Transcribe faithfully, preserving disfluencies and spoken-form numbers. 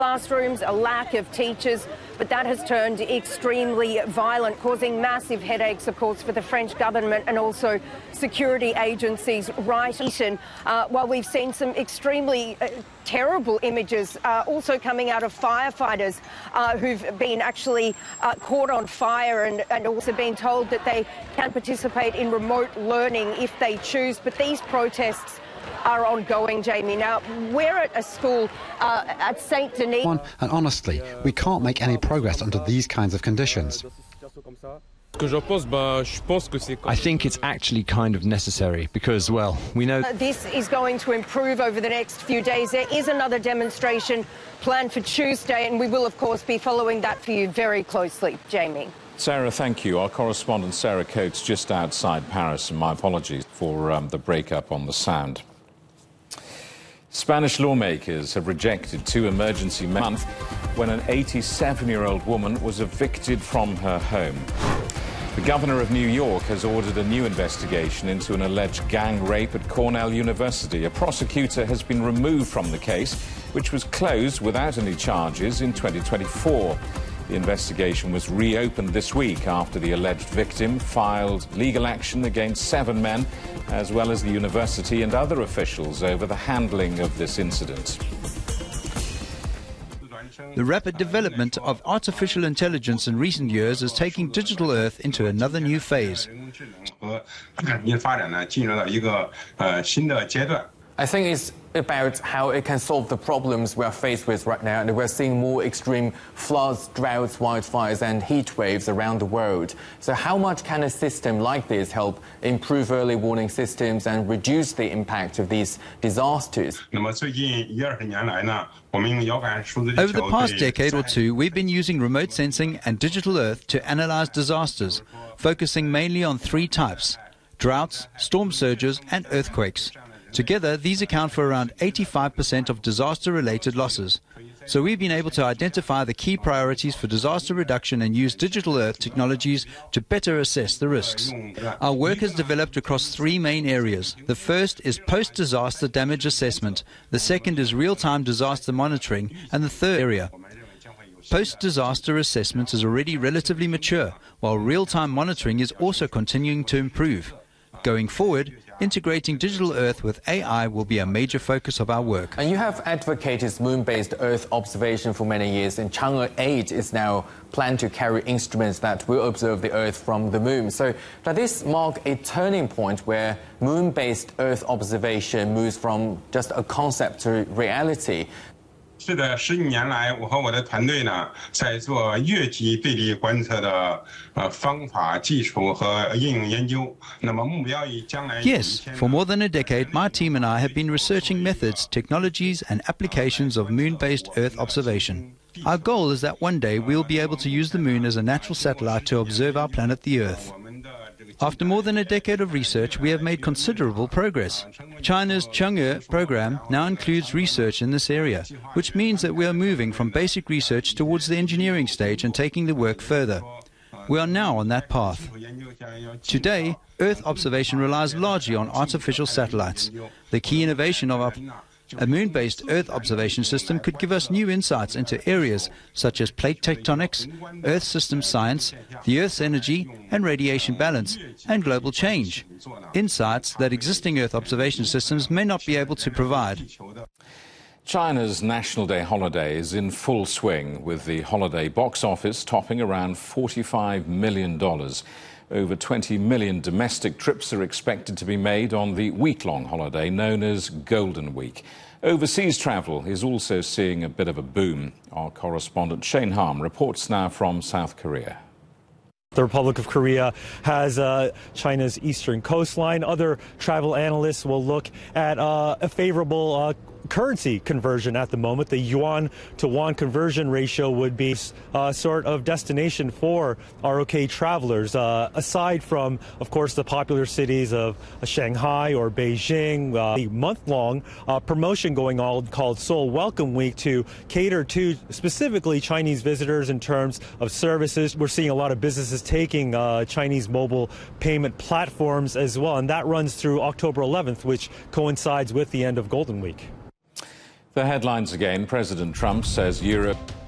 Classrooms, a lack of teachers, but that has turned extremely violent, causing massive headaches, of course, for the French government and also security agencies right in. Uh, while we've seen some extremely uh, terrible images uh, also coming out of firefighters uh, who've been actually uh, caught on fire and, and also been told that they can participate in remote learning if they choose. But these protests are ongoing, Jamie. Now, we're at a school uh, at Saint Denis. And honestly, we can't make any progress under these kinds of conditions. I think it's actually kind of necessary because, well, we know... Uh, this is going to improve over the next few days. There is another demonstration planned for Tuesday, and we will, of course, be following that for you very closely. Jamie. Sarah, thank you. Our correspondent Sarah Coates just outside Paris, and my apologies for um, the breakup on the sound. Spanish lawmakers have rejected two emergency measures when an eighty-seven-year-old woman was evicted from her home. The governor of New York has ordered a new investigation into an alleged gang rape at Cornell University. A prosecutor has been removed from the case, which was closed without any charges in twenty twenty-four. The investigation was reopened this week after the alleged victim filed legal action against seven men, as well as the university and other officials over the handling of this incident. The rapid development of artificial intelligence in recent years is taking Digital Earth into another new phase. I think it's about how it can solve the problems we're faced with right now, and we're seeing more extreme floods, droughts, wildfires and heat waves around the world. So how much can a system like this help improve early warning systems and reduce the impact of these disasters? Over the past decade or two, we've been using remote sensing and Digital Earth to analyze disasters, focusing mainly on three types: droughts, storm surges and earthquakes. Together, these account for around eighty-five percent of disaster-related losses. So we've been able to identify the key priorities for disaster reduction and use Digital Earth technologies to better assess the risks. Our work has developed across three main areas. The first is post-disaster damage assessment. The second is real-time disaster monitoring. And the third area, post-disaster assessment, is already relatively mature, while real-time monitoring is also continuing to improve. Going forward, integrating Digital Earth with A I will be a major focus of our work. And you have advocated moon-based Earth observation for many years, and Chang'e eight is now planned to carry instruments that will observe the Earth from the moon. So does this mark a turning point where moon-based Earth observation moves from just a concept to reality? 是的，十几年来，我和我的团队呢，在做月基对地观测的呃方法、技术和应用研究。那么目标以将来。 Yes, for more than a decade, my team and I have been researching methods, technologies, and applications of moon-based Earth observation. Our goal is that one day we'll be able to use the moon as a natural satellite to observe our planet, the Earth. After more than a decade of research, we have made considerable progress. China's Chang'e program now includes research in this area, which means that we are moving from basic research towards the engineering stage and taking the work further. We are now on that path. Today, Earth observation relies largely on artificial satellites. The key innovation of our A moon-based Earth observation system could give us new insights into areas such as plate tectonics, Earth system science, the Earth's energy and radiation balance, and global change. Insights that existing Earth observation systems may not be able to provide. China's National Day holiday is in full swing, with the holiday box office topping around forty-five million dollars. Over twenty million domestic trips are expected to be made on the week-long holiday known as Golden Week. Overseas travel is also seeing a bit of a boom. Our correspondent Shane Harm reports now from South Korea. The Republic of Korea has uh, China's eastern coastline. Other travel analysts will look at uh, a favorable uh, currency conversion at the moment. The yuan to won conversion ratio would be a sort of destination for R O K travelers. Uh, aside from, of course, the popular cities of Shanghai or Beijing, uh, a month-long uh, promotion going on called Seoul Welcome Week to cater to specifically Chinese visitors in terms of services. We're seeing a lot of businesses taking uh, Chinese mobile payment platforms as well, and that runs through October eleventh, which coincides with the end of Golden Week. The headlines again. President Trump says Europe